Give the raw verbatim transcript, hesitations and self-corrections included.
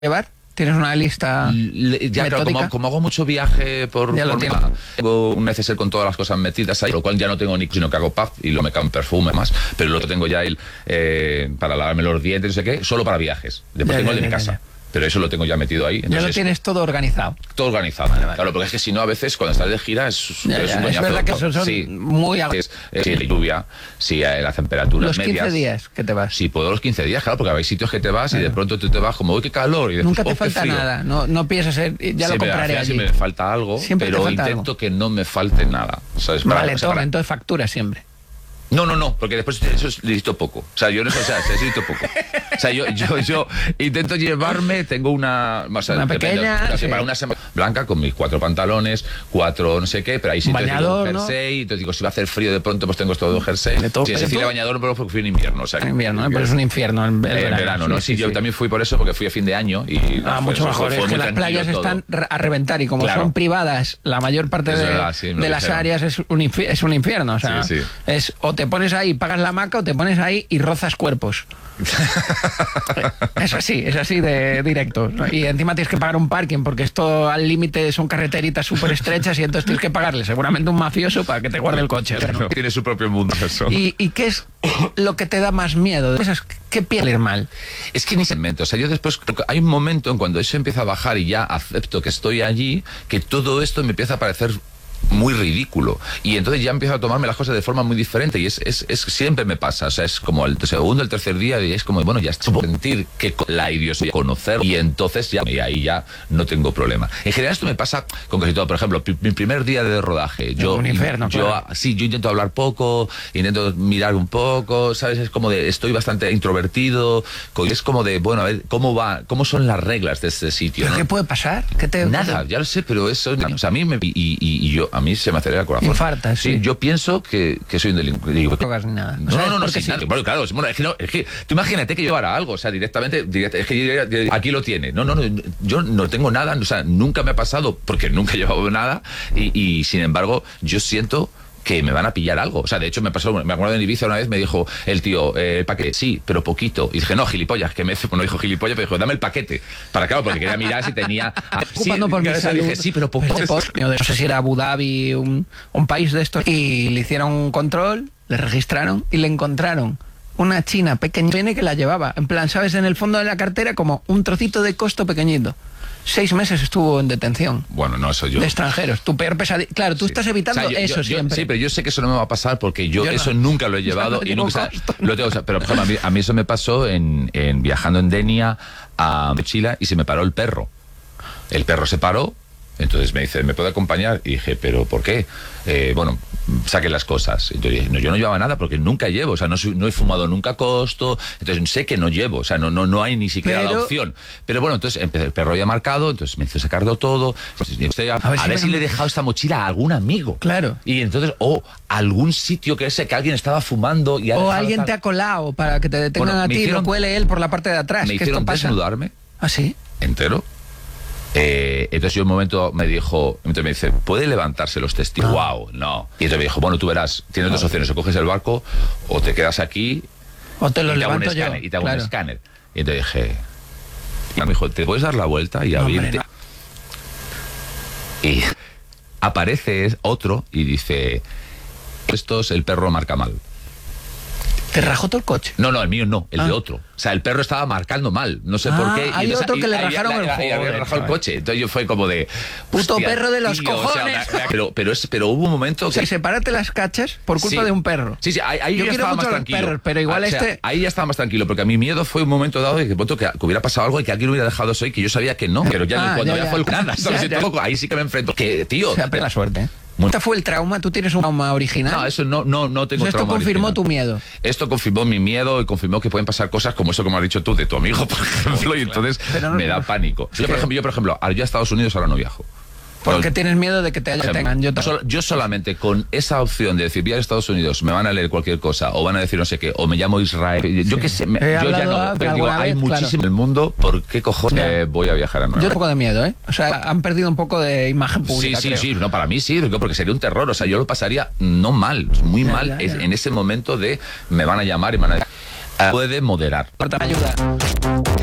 llevar? ¿Tienes una lista Le, ya, claro, como, como hago mucho viaje por, ya por mi, tengo un neceser con todas las cosas metidas ahí, lo cual ya no tengo ni sino que hago puff y lo me cago en perfume más, pero lo tengo ya el, eh, para lavarme los dientes, no sé qué, solo para viajes. Después ya, tengo ya, el de mi ya, casa. Ya. Pero eso lo tengo ya metido ahí. Ya lo tienes todo organizado. Todo organizado. Vale, vale. Claro, porque es que si no, a veces cuando estás de gira es, ya, es ya, un es verdad que son, son sí. muy es, es, Si hay lluvia, si hay las temperaturas los medias. Los quince días que te vas. Sí, puedo los quince días, claro, porque hay sitios que te vas claro. y de pronto tú te vas como, uy, qué calor. Y después, nunca te oh, falta nada. No, no piensas, ya siempre, lo compraré allí. Siempre me falta algo, siempre pero falta intento algo. que no me falte nada. ¿Sabes? Vale, para, o sea, toma, para... entonces factura siempre. No, no, no, porque después eso necesito poco. O sea, yo no sé, o sea, necesito poco. O sea, yo, yo, yo intento llevarme, tengo una... O sea, una depende, pequeña... O sea, sí. para una semana blanca con mis cuatro pantalones, cuatro no sé qué, pero ahí sí bañador, tengo un jersey, ¿no? Entonces digo, si va a hacer frío de pronto, pues tengo todo un jersey. De todo, si es decir, de bañador, pero fui en invierno. O sea, en invierno, ¿eh? Pero es un infierno el, el eh, verano. verano, ¿no? Sí, sí, sí, yo sí. también fui por eso, porque fui a fin de año y... Ah, mucho mejor, es que las playas todo. Están a reventar y como claro. son privadas, la mayor parte de, verdad, sí, de las áreas es un, es un infierno. O sea, sí, sí. es o te pones ahí, pagas la hamaca o te pones ahí y rozas cuerpos. Es así, es así de directo, ¿no? Y encima tienes que pagar un parking porque esto al límite son carreteritas súper estrechas y entonces tienes que pagarle seguramente un mafioso para que te guarde el coche, ¿no? Tiene su propio mundo eso. ¿Y, ¿Y qué es lo que te da más miedo? ¿Qué pierde ir mal? Es que ni se inventa. O sea, yo después hay un momento en cuando eso empieza a bajar y ya acepto que estoy allí, que todo esto me empieza a parecer muy ridículo y entonces ya empiezo a tomarme las cosas de forma muy diferente y es, es, es siempre me pasa, o sea, es como el segundo, el tercer día y es como, bueno, ya puedo sentir que la idiosincrasia conocer y entonces ya, y ahí ya no tengo problema. En general esto me pasa con casi todo, por ejemplo, mi primer día de rodaje, yo, un infierno, yo claro. sí, yo intento hablar poco, intento mirar un poco, ¿sabes? Es como de, estoy bastante introvertido, es como de, bueno, a ver, ¿cómo va? ¿Cómo son las reglas de este sitio? ¿Pero ¿no? qué puede pasar? ¿Qué te, Nada, qué te... ya lo sé, pero eso, o sea, a mí me, y, y, y yo, a mí se me acelera el corazón. Infartas, sí. sí. Yo pienso que, que soy un delincuente. No drogas ni nada. No, no, no, no, sí, nada. Bueno, claro, bueno, es que, no, es que tú imagínate que yo haga algo, o sea, directamente, direct, es que yo, aquí lo tiene. No, no, no, yo no tengo nada, o sea, nunca me ha pasado porque nunca he llevado nada y, y sin embargo, yo siento que me van a pillar algo. O sea, de hecho me pasó, me acuerdo en Ibiza una vez me dijo el tío, eh, el paquete, sí, pero poquito. Y dije, no, gilipollas, que me bueno, dijo gilipollas, pero dijo, dame el paquete. Para claro, porque quería mirar si tenía... Ah, sí, por mi salud. Dije, sí, pero poquito. No sé si era Abu Dhabi, un, un país de estos, y le hicieron un control, le registraron y le encontraron una china pequeña que la llevaba. En plan, ¿sabes? En el fondo de la cartera como un trocito de costo pequeñito. Seis meses estuvo en detención. Bueno, no, eso yo... De extranjeros. Tu peor pesadilla... Claro, tú sí. estás evitando o sea, yo, eso yo, siempre. Yo, sí, pero yo sé que eso no me va a pasar porque yo, yo eso no. nunca lo he llevado. No y nunca... Lo tengo, o sea, pero por ejemplo, a mí, a mí eso me pasó en, en viajando en Denia a Chile y se me paró el perro. El perro se paró. Entonces me dice, ¿me puede acompañar? Y dije, ¿pero por qué? Eh, bueno, saquen las cosas. Entonces dije, no, yo no llevaba nada porque nunca llevo, o sea, no, soy, no he fumado nunca costo, entonces sé que no llevo, o sea, no, no, no hay ni siquiera Pero... la opción. Pero bueno, entonces empecé, el perro ya marcado, entonces me hizo sacar de todo. Entonces, a, a ver, a si, ver si le he dejado esta mochila a algún amigo. Claro. Y entonces, o algún sitio que ese que alguien estaba fumando. Y o alguien tal... te ha colado para que te detengan bueno, a ti hicieron, y lo cuele él por la parte de atrás. Me que hicieron esto pasa. desnudarme. ¿Ah, sí? Entero. Eh, entonces yo un momento me dijo, entonces me dice, ¿puede levantarse los testigos? No. Wow, no. Y entonces me dijo, bueno, tú verás, tienes no. dos opciones, o coges el barco o te quedas aquí o te lo y levanto te yo. Escáner, y te hago claro. un escáner. Y entonces dije, y me dijo, ¿te puedes dar la vuelta y no, abrirte? Hombre, no. Y aparece otro y dice, estos el perro marca mal. ¿Te rajó todo el coche? No, no, el mío no, el ah. de otro. O sea, el perro estaba marcando mal, no sé ah, por qué. Hay y otro que y, le y, rajaron y, el y, juego. Y había rajado el coche. Entonces yo fue como de... Puto hostia, perro de los tío, cojones. O sea, pero, pero, es, pero hubo un momento que... O sea, sepárate las cachas por culpa sí. de un perro. Sí, sí, ahí, ahí yo ya quiero estaba mucho más los tranquilo. perros, pero igual o este... sea, ahí ya estaba más tranquilo, porque a mi miedo fue un momento dado de que, que, que hubiera pasado algo y que alguien hubiera dejado eso y que yo sabía que no. Pero ya ah, cuando ya, ya, ya. fue el nada, ¿sabes? Ya, ya. Ahí sí que me enfrento. Que, tío... O sea, la suerte, ¿eh? ¿Este fue el trauma? ¿Tú tienes un trauma original? No, eso no, no, no tengo o sea, trauma esto confirmó original. tu miedo. Esto confirmó mi miedo y confirmó que pueden pasar cosas como eso, como has dicho tú, de tu amigo, por ejemplo, y entonces no, me da pánico. Yo, por ejemplo, yo, por ejemplo, yo a Estados Unidos ahora no viajo. ¿Por qué tienes miedo de que te tengan? Yo, sol, yo solamente con esa opción de decir, voy a Estados Unidos, me van a leer cualquier cosa, o van a decir no sé qué, o me llamo Israel, sí. yo qué sé, me, yo ya no, pero digo, hay vez, muchísimo en claro. el mundo, ¿por qué cojones eh, voy a viajar a Nueva York? Yo tengo un poco de miedo, ¿eh? O sea, han perdido un poco de imagen pública, Sí, sí, creo. sí, no, para mí sí, porque sería un terror, o sea, yo lo pasaría no mal, muy ya, mal, ya, ya. en ese momento de me van a llamar y me van a... Uh, puede moderar. Ayuda.